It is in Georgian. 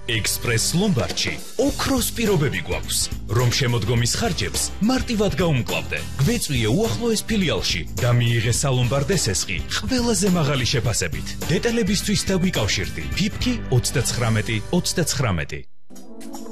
ექსპრეს ლომბარდში ოქროს პირობები გვაქვს, რომ შემოდგომის ხარჯებს მარტივად გაუმკლავდე. გვეწვიე უახლოეს ფილიალში და მიიღე სალომბარდ ესესხი ყველაზე მაღალი შეფასებით. დეტალებისთვის დაგვიკავშირდი. ფიფკი 39 39